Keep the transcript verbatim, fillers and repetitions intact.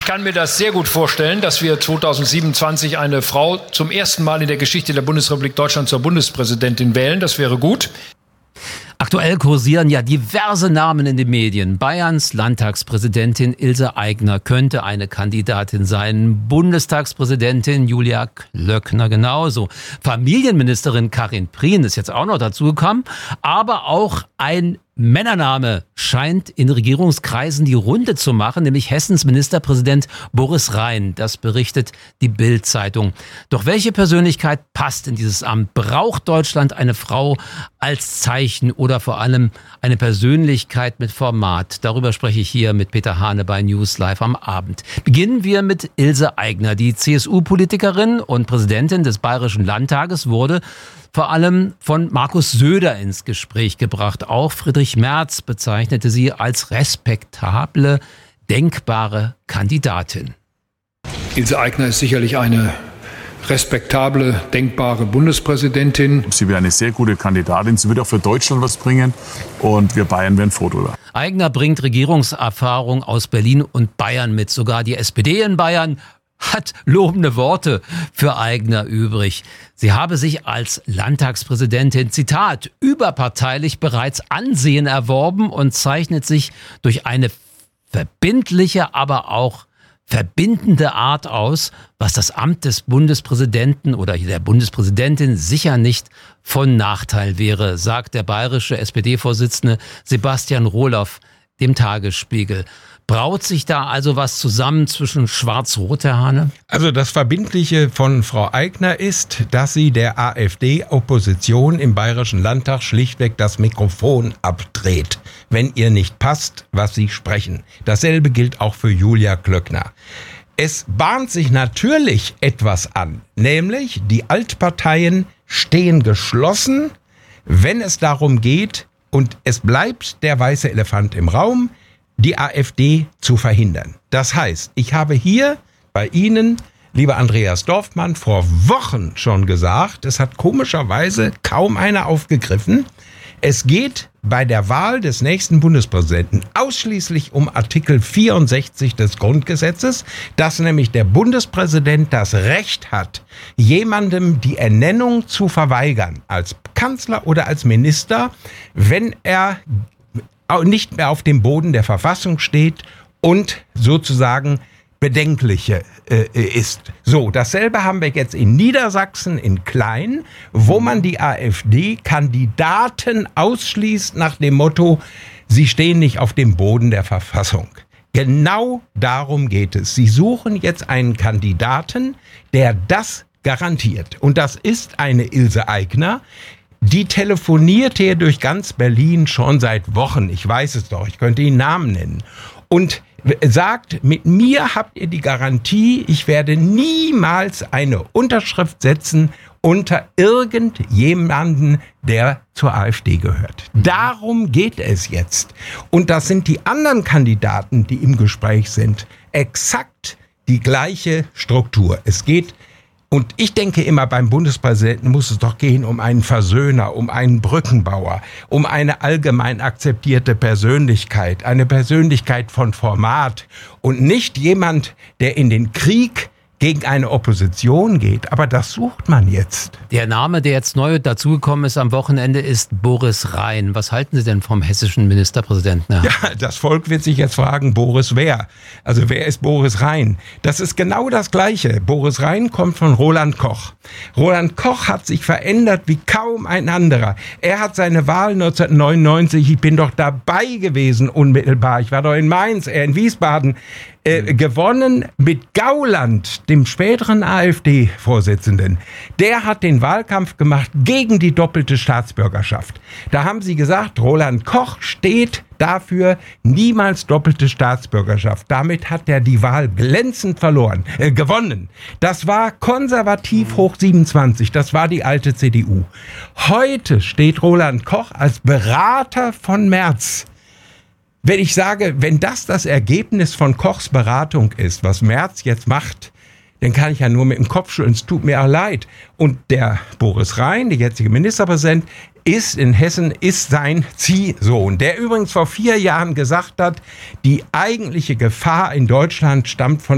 kann mir das sehr gut vorstellen, dass wir zweitausendsiebenundzwanzig eine Frau zum ersten Mal in der Geschichte der Bundesrepublik Deutschland zur Bundespräsidentin wählen. Das wäre gut. Aktuell kursieren ja diverse Namen in den Medien. Bayerns Landtagspräsidentin Ilse Aigner könnte eine Kandidatin sein. Bundestagspräsidentin Julia Klöckner genauso. Familienministerin Karin Prien ist jetzt auch noch dazugekommen. Aber auch ein Männername scheint in Regierungskreisen die Runde zu machen, nämlich Hessens Ministerpräsident Boris Rhein. Das berichtet die Bild-Zeitung. Doch welche Persönlichkeit passt in dieses Amt? Braucht Deutschland eine Frau als Zeichen oder vor allem eine Persönlichkeit mit Format? Darüber spreche ich hier mit Peter Hane bei News Live am Abend. Beginnen wir mit Ilse Aigner. Die C S U-Politikerin und Präsidentin des Bayerischen Landtages wurde vor allem von Markus Söder ins Gespräch gebracht. Auch Friedrich Merz bezeichnete sie als respektable, denkbare Kandidatin. Ilse Aigner ist sicherlich eine respektable, denkbare Bundespräsidentin. Sie wäre eine sehr gute Kandidatin. Sie wird auch für Deutschland was bringen. Und wir Bayern wären froh drüber. Aigner bringt Regierungserfahrung aus Berlin und Bayern mit. Sogar die S P D in Bayern hat lobende Worte für Aigner übrig. Sie habe sich als Landtagspräsidentin, Zitat, überparteilich bereits Ansehen erworben und zeichnet sich durch eine verbindliche, aber auch verbindende Art aus, was das Amt des Bundespräsidenten oder der Bundespräsidentin sicher nicht von Nachteil wäre, sagt der bayerische S P D-Vorsitzende Sebastian Rohloff dem Tagesspiegel. Braut sich da also was zusammen zwischen Schwarz-Rot, Herr Hane? Also das Verbindliche von Frau Aigner ist, dass sie der AfD-Opposition im Bayerischen Landtag schlichtweg das Mikrofon abdreht, wenn ihr nicht passt, was sie sprechen. Dasselbe gilt auch für Julia Klöckner. Es bahnt sich natürlich etwas an, nämlich die Altparteien stehen geschlossen, wenn es darum geht, und es bleibt der weiße Elefant im Raum, die AfD zu verhindern. Das heißt, ich habe hier bei Ihnen, lieber Andreas Dorfmann, vor Wochen schon gesagt, es hat komischerweise kaum einer aufgegriffen. Es geht bei der Wahl des nächsten Bundespräsidenten ausschließlich um Artikel vierundsechzig des Grundgesetzes, dass nämlich der Bundespräsident das Recht hat, jemandem die Ernennung zu verweigern, als Kanzler oder als Minister, wenn er nicht mehr auf dem Boden der Verfassung steht und sozusagen bedenkliche äh, ist. So, dasselbe haben wir jetzt in Niedersachsen in Klein, wo man die AfD-Kandidaten ausschließt nach dem Motto, sie stehen nicht auf dem Boden der Verfassung. Genau darum geht es. Sie suchen jetzt einen Kandidaten, der das garantiert. Und das ist eine Ilse Aigner. Die telefoniert hier durch ganz Berlin schon seit Wochen. Ich weiß es doch, ich könnte Ihnen Namen nennen. Und sagt, mit mir habt ihr die Garantie, ich werde niemals eine Unterschrift setzen unter irgendjemanden, der zur AfD gehört. Darum geht es jetzt. Und das sind die anderen Kandidaten, die im Gespräch sind, exakt die gleiche Struktur. Es geht Und ich denke immer, beim Bundespräsidenten muss es doch gehen um einen Versöhner, um einen Brückenbauer, um eine allgemein akzeptierte Persönlichkeit, eine Persönlichkeit von Format und nicht jemand, der in den Krieg gegen eine Opposition geht. Aber das sucht man jetzt. Der Name, der jetzt neu dazugekommen ist am Wochenende, ist Boris Rhein. Was halten Sie denn vom hessischen Ministerpräsidenten? Ja, das Volk wird sich jetzt fragen, Boris wer? Also wer ist Boris Rhein? Das ist genau das Gleiche. Boris Rhein kommt von Roland Koch. Roland Koch hat sich verändert wie kaum ein anderer. Er hat seine Wahl neunzehnhundertneunundneunzig, ich bin doch dabei gewesen unmittelbar, ich war doch in Mainz, er in Wiesbaden, Äh, gewonnen mit Gauland, dem späteren AfD-Vorsitzenden. Der hat den Wahlkampf gemacht gegen die doppelte Staatsbürgerschaft. Da haben sie gesagt, Roland Koch steht dafür niemals doppelte Staatsbürgerschaft. Damit hat er die Wahl glänzend verloren, äh, gewonnen. Das war konservativ hoch siebenundzwanzig, das war die alte C D U. Heute steht Roland Koch als Berater von Merz. Wenn ich sage, wenn das das Ergebnis von Kochs Beratung ist, was Merz jetzt macht, dann kann ich ja nur mit dem Kopf schütteln, es tut mir auch leid. Und der Boris Rhein, der jetzige Ministerpräsident, ist in Hessen, ist sein Ziehsohn, der übrigens vor vier Jahren gesagt hat, die eigentliche Gefahr in Deutschland stammt von